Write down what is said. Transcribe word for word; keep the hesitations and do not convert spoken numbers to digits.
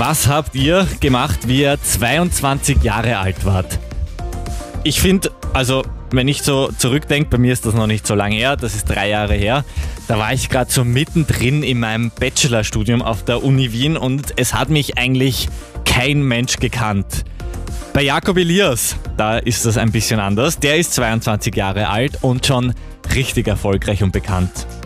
Was habt ihr gemacht, wie ihr zweiundzwanzig Jahre alt wart? Ich finde, also wenn ich so zurückdenke, bei mir ist das noch nicht so lange her, das ist drei Jahre her, da war ich gerade so mittendrin in meinem Bachelorstudium auf der Uni Wien und es hat mich eigentlich kein Mensch gekannt. Bei Jakob Elias, da ist das ein bisschen anders. Der ist zweiundzwanzig Jahre alt und schon richtig erfolgreich und bekannt.